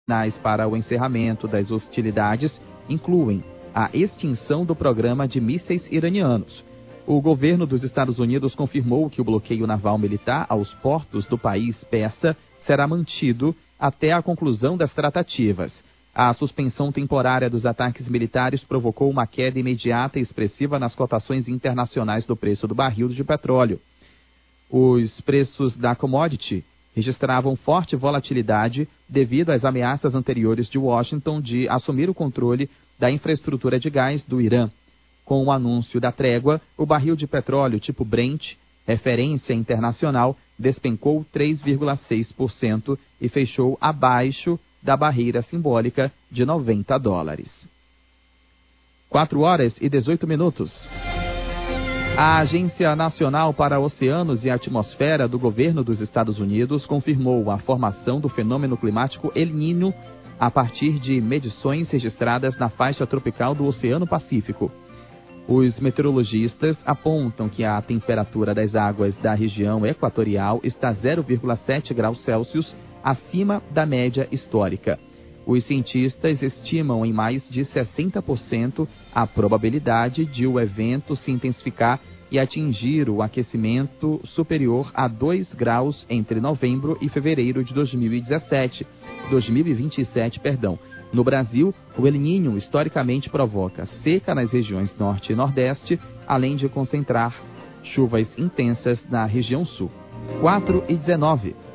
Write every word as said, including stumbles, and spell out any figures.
Sinais para o encerramento das hostilidades incluem a extinção do programa de mísseis iranianos. O governo dos Estados Unidos confirmou que o bloqueio naval militar aos portos do país persa será mantido até a conclusão das tratativas. A suspensão temporária dos ataques militares provocou uma queda imediata e expressiva nas cotações internacionais do preço do barril de petróleo. Os preços da commodity registravam forte volatilidade devido às ameaças anteriores de Washington de assumir o controle da infraestrutura de gás do Irã. Com o anúncio da trégua, o barril de petróleo tipo Brent, referência internacional, despencou três vírgula seis por cento e fechou abaixo da barreira simbólica de noventa dólares. quatro horas e dezoito minutos. A Agência Nacional para Oceanos e Atmosfera do Governo dos Estados Unidos confirmou a formação do fenômeno climático El Niño a partir de medições registradas na faixa tropical do Oceano Pacífico. Os meteorologistas apontam que a temperatura das águas da região equatorial está zero vírgula sete graus Celsius acima da média histórica. Os cientistas estimam em mais de sessenta por cento a probabilidade de o evento se intensificar e atingir o aquecimento superior a dois graus entre novembro e fevereiro de dois mil e dezessete, dois mil e vinte e sete, perdão. No Brasil, o El Niño historicamente provoca seca nas regiões norte e nordeste, além de concentrar chuvas intensas na região sul. quatro e dezenove.